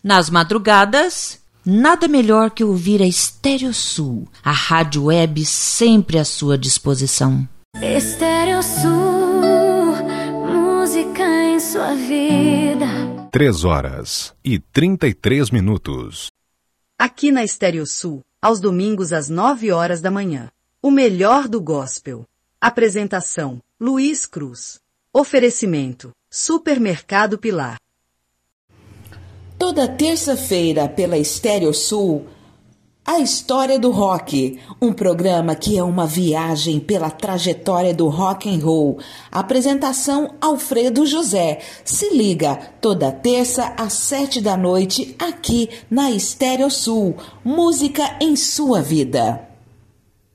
Nas madrugadas, nada melhor que ouvir a Estéreo Sul, a rádio web sempre à sua disposição. Estéreo Sul, música em sua vida. 3h33. Aqui na Estéreo Sul, aos domingos às 9h da manhã. O melhor do gospel. Apresentação: Luiz Cruz. Oferecimento: Supermercado Pilar. Toda terça-feira pela Estéreo Sul, A História do Rock, um programa que é uma viagem pela trajetória do rock and roll. Apresentação: Alfredo José. Se liga, toda terça às 7 da noite, aqui na Estéreo Sul. Música em sua vida.